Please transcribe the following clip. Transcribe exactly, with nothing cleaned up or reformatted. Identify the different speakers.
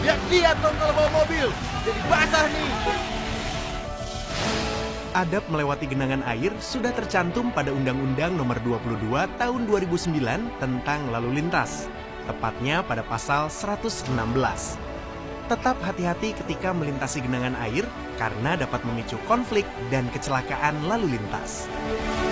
Speaker 1: Lihat-lihat dong kalau bawa mobil. Jadi basah nih.
Speaker 2: Adab melewati genangan air sudah tercantum pada Undang-Undang Nomor dua puluh dua Tahun dua ribu sembilan tentang lalu lintas, tepatnya pada pasal seratus enam belas. Tetap hati-hati ketika melintasi genangan air karena dapat memicu konflik dan kecelakaan lalu lintas.